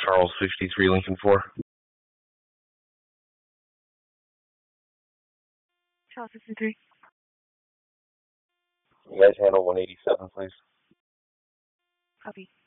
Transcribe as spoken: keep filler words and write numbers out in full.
Charles sixty-three, Lincoln four. Charles sixty-three. You guys handle one eighty-seven, please. Copy.